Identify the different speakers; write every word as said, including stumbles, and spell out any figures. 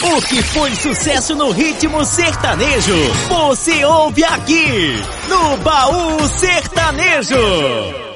Speaker 1: O que foi sucesso no ritmo sertanejo, você ouve aqui, no Baú Sertanejo.